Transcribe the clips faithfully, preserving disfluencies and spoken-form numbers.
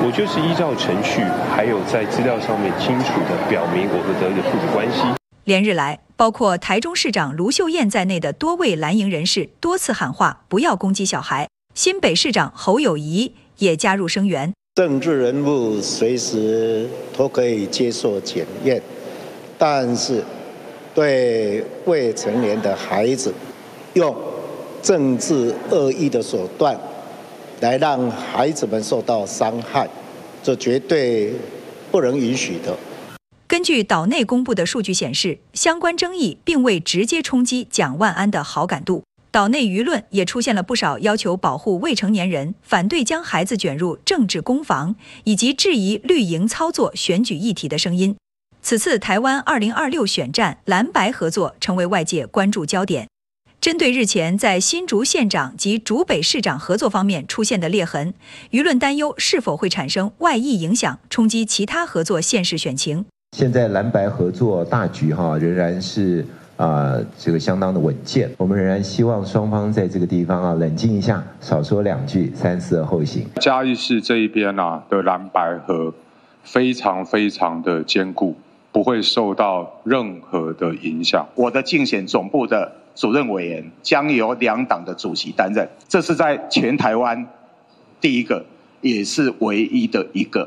我就是依照程序，还有在资料上面清楚地表明我们的一个父子关系。 连日来，包括台中市长卢秀燕在内的多位蓝营人士多次喊话不要攻击小孩，新北市长侯友宜也加入声援。 政治人物随时都可以接受检验，但是对未成年的孩子用政治恶意的手段来让孩子们受到伤害，这绝对不能允许的。 根据岛内公布的数据显示，相关争议并未直接冲击蒋万安的好感度。岛内舆论也出现了不少要求保护未成年人、反对将孩子卷入政治攻防，以及质疑绿营操作选举议题的声音。此次台湾二零二六选战蓝白合作成为外界关注焦点。针对日前在新竹县长及竹北市长合作方面出现的裂痕，舆论担忧是否会产生外溢影响，冲击其他合作县市选情。 现在蓝白合作大局哈仍然是啊、呃、这个相当的稳健，我们仍然希望双方在这个地方啊冷静一下，少说两句，三思而后行。 嘉义市这一边啊的蓝白合非常非常的坚固，不会受到任何的影响。 我的竞选总部的主任委员将由两党的主席担任，这是在全台湾第一个，也是唯一的一个。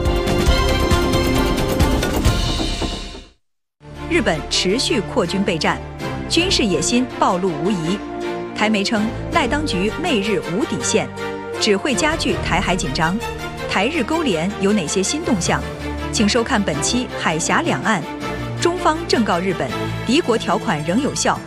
日本持续扩军备战，军事野心暴露无遗。台媒称赖当局媚日无底线，只会加剧台海紧张。台日勾连有哪些新动向？请收看本期《海峡两岸》。中方正告日本，敌国条款仍有效。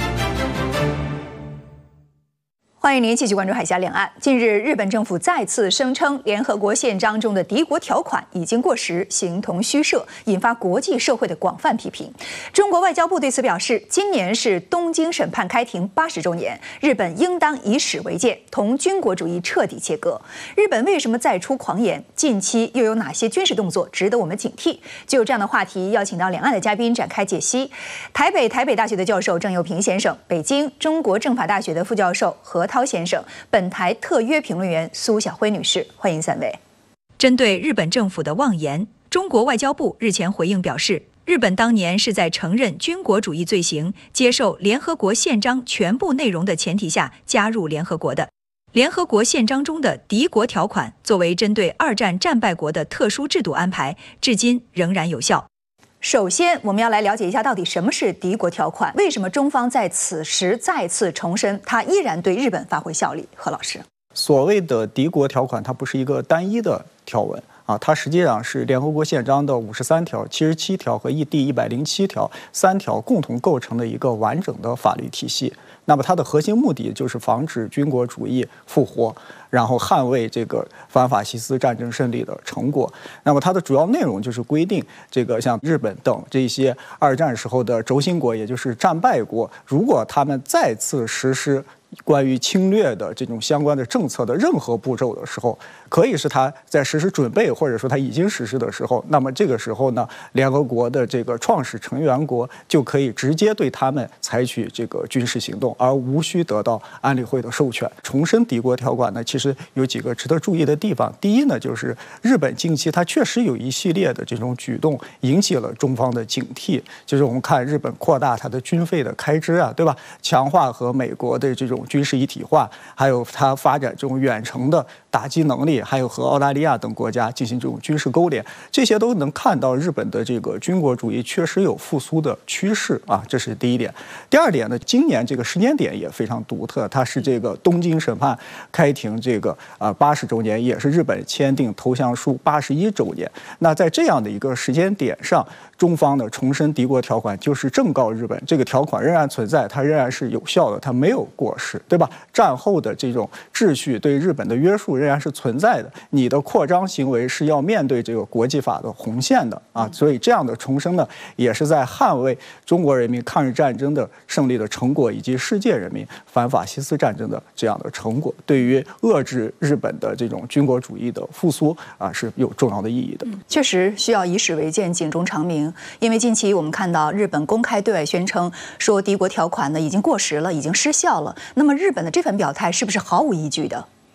欢迎您继续关注海峡两岸。近日，日本政府再次声称联合国宪章中的敌国条款已经过时，形同虚设，引发国际社会的广泛批评。中国外交部对此表示，今年是东京审判开庭八十周年，日本应当以史为鉴，同军国主义彻底切割。日本为什么再出狂言？近期又有哪些军事动作值得我们警惕？就这样的话题，邀请到两岸的嘉宾展开解析。台北台北大学的教授郑佑平先生，北京中国政法大学的副教授何涛先生，本台特约评论员苏晓辉女士，欢迎三位。针对日本政府的妄言，中国外交部日前回应表示，日本当年是在承认军国主义罪行、接受联合国宪章全部内容的前提下加入联合国的。联合国宪章中的敌国条款作为针对二战战败国的特殊制度安排，至今仍然有效。首先，我们要来了解一下到底什么是敌国条款，为什么中方在此时再次重申它依然对日本发挥效力？何老师， 所谓的敌国条款，它不是一个单一的条文啊，它实际上是联合国宪章的五十三条、七十七条和第一百零七条三条共同构成的一个完整的法律体系。那么它的核心目的就是防止军国主义复活，然后捍卫这个反法西斯战争胜利的成果。那么它的主要内容就是规定，这个像日本等这些二战时候的轴心国，也就是战败国，如果他们再次实施关于侵略的这种相关的政策的任何步骤的时候，可以是他在实施准备，或者说他已经实施的时候，那么这个时候呢，联合国的这个创始成员国就可以直接对他们采取这个军事行动，而无需得到安理会的授权。重申敌国条款呢，其实有几个值得注意的地方。第一呢，就是日本近期它确实有一系列的这种举动引起了中方的警惕，就是我们看日本扩大它的军费的开支啊，对吧？强化和美国的这种军事一体化，还有它发展这种远程的打击能力，还有和澳大利亚等国家进行这种军事勾连，这些都能看到日本的这个军国主义确实有复苏的趋势啊，这是第一点。第二点呢，今年这个时间点也非常独特，它是这个东京审判开庭这个啊八十周年，也是日本签订投降书八十一周年。那在这样的一个时间点上，中方的重申敌国条款，就是正告日本，这个条款仍然存在，它仍然是有效的，它没有过时，对吧？战后的这种秩序对日本的约束仍然是存在的，你的扩张行为是要面对这个国际法的红线的啊，所以这样的重申呢，也是在捍卫中国人民抗日战争的胜利的成果，以及世界人民反法西斯战争的这样的成果，对于遏制日本的这种军国主义的复苏啊是有重要的意义的。 确实需要以史为鉴，警钟长鸣。因为近期我们看到日本公开对外宣称说敌国条款呢已经过时了，已经失效了。那么日本的这份表态是不是毫无依据的？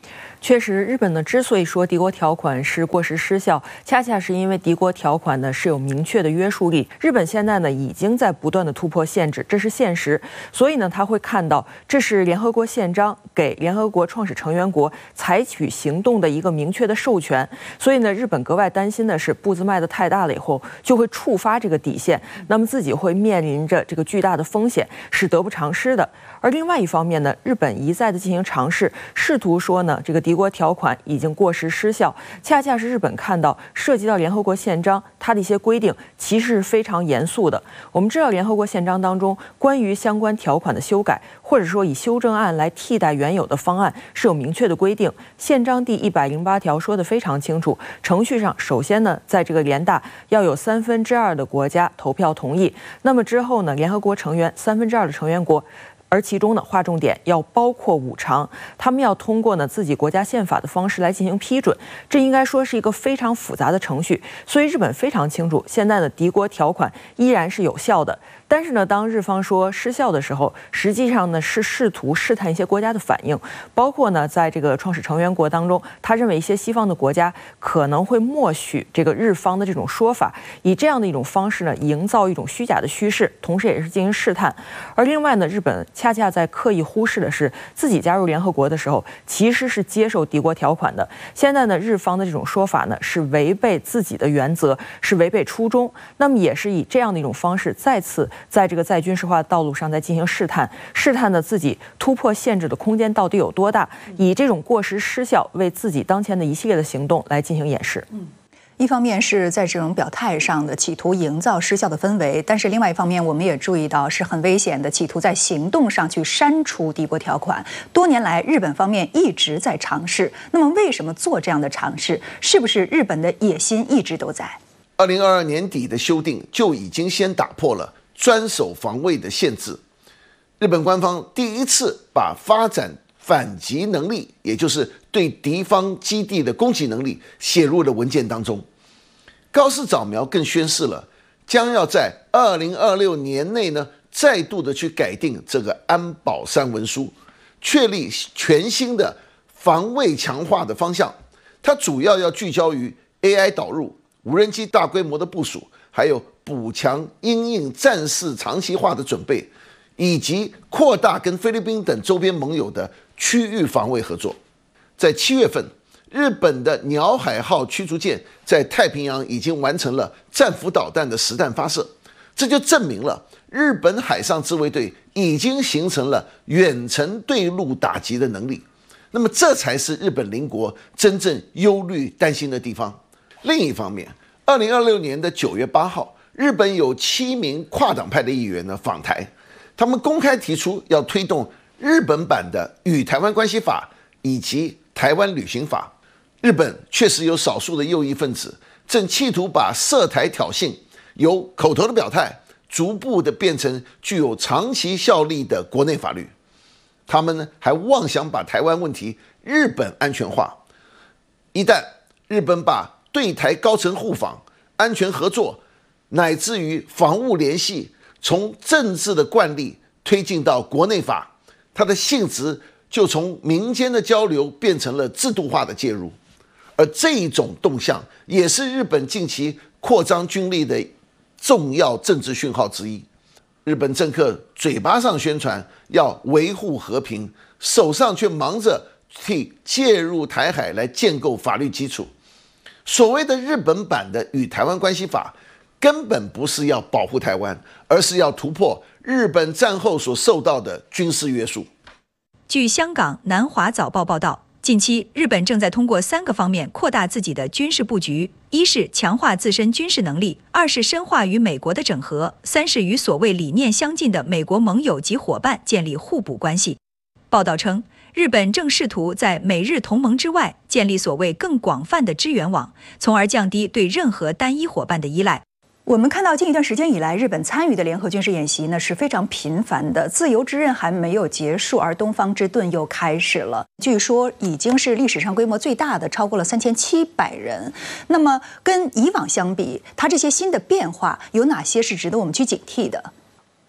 确实，日本呢之所以说敌国条款是过时失效，恰恰是因为敌国条款呢是有明确的约束力。日本现在呢已经在不断的突破限制，这是现实。所以呢，他会看到这是联合国宪章给联合国创始成员国采取行动的一个明确的授权。所以呢，日本格外担心的是步子迈得太大了以后，就会触发这个底线，那么自己会面临着这个巨大的风险，是得不偿失的。而另外一方面呢，日本一再的进行尝试，试图说呢，这个敌国条款已经过时失效，恰恰是日本看到涉及到联合国宪章，它的一些规定其实是非常严肃的。我们知道，联合国宪章当中关于相关条款的修改，或者说以修正案来替代原有的方案，是有明确的规定。宪章第一百零八条说得非常清楚，程序上首先呢，在这个联大要有三分之二的国家投票同意，那么之后呢，联合国成员三分之二的成员国。而其中呢，划重点要包括五常，他们要通过呢自己国家宪法的方式来进行批准，这应该说是一个非常复杂的程序。所以日本非常清楚，现在的敌国条款依然是有效的。但是呢，当日方说失效的时候，实际上呢是试图试探一些国家的反应，包括呢在这个创始成员国当中，他认为一些西方的国家可能会默许这个日方的这种说法，以这样的一种方式呢，营造一种虚假的趋势，同时也是进行试探。而另外呢，日本恰恰在刻意忽视的是，自己加入联合国的时候，其实是接受敌国条款的。现在呢，日方的这种说法呢，是违背自己的原则，是违背初衷。那么也是以这样的一种方式，再次在这个再军事化的道路上在进行试探，试探的自己突破限制的空间到底有多大，以这种过时失效为自己当前的一系列的行动来进行掩饰。 嗯。一方面是在这种表态上的企图营造失效的氛围，但是另外一方面我们也注意到是很危险的，企图在行动上去删除敌国条款。多年来日本方面一直在尝试，那么为什么做这样的尝试？是不是日本的野心一直都在？ 二零二二年底的修订就已经先打破了专守防卫的限制，日本官方第一次把发展反击能力，也就是对敌方基地的攻击能力写入了文件当中。高市早苗更宣示了将要在二零二六年内呢，再度的去改定这个安保三文书，确立全新的防卫强化的方向。它主要要聚焦于 A I 导入、无人机大规模的部署，还有补强因应战事长期化的准备，以及扩大跟菲律宾等周边盟友的区域防卫合作。在七月份，日本的鸟海号驱逐舰在太平洋已经完成了战斧导弹的实弹发射，这就证明了日本海上自卫队已经形成了远程对陆打击的能力。那么这才是日本邻国真正忧虑担心的地方。另一方面，二零二六年的九月八号，日本有七名跨党派的议员呢访台，他们公开提出要推动日本版的《与台湾关系法》以及《台湾旅行法》。日本确实有少数的右翼分子正企图把涉台挑衅由口头的表态，逐步的变成具有长期效力的国内法律。他们呢还妄想把台湾问题日本安全化。一旦日本把对台高层互访、安全合作，乃至于防务联系，从政治的惯例推进到国内法，它的性质就从民间的交流变成了制度化的介入。而这一种动向也是日本近期扩张军力的重要政治讯号之一。日本政客嘴巴上宣传要维护和平，手上却忙着替介入台海来建构法律基础。所谓的日本版的《与台湾关系法》根本不是要保护台湾，而是要突破日本战后所受到的军事约束。 据香港南华早报报道，近期日本正在通过三个方面扩大自己的军事布局：一是强化自身军事能力，二是深化与美国的整合，三是与所谓理念相近的美国盟友及伙伴建立互补关系。报道称，日本正试图在美日同盟之外建立所谓更广泛的支援网，从而降低对任何单一伙伴的依赖。我们看到近一段时间以来，日本参与的联合军事演习呢是非常频繁的。自由之刃还没有结束，而东方之盾又开始了。据说已经是历史上规模最大的，超过了三千七百人。那么跟以往相比，它这些新的变化有哪些是值得我们去警惕的？ 我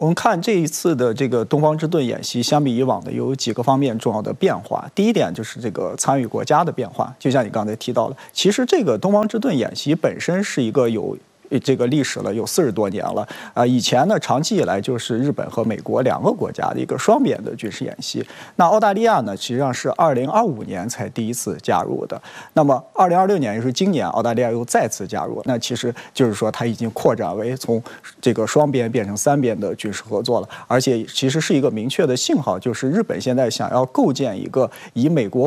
我们看这一次的这个东方之盾演习，相比以往的有几个方面重要的变化。第一点就是这个参与国家的变化，就像你刚才提到的，其实这个东方之盾演习本身是一个有这个历史了，有四十多年了啊！以前呢，长期以来就是日本和美国两个国家的一个双边的军事演习。那澳大利亚呢，实际上是二零二五年才第一次加入的。那么二零二六年，也就是今年，澳大利亚又再次加入。那其实就是说，它已经扩展为从这个双边变成三边的军事合作了。而且其实是一个明确的信号，就是日本现在想要构建一个以美国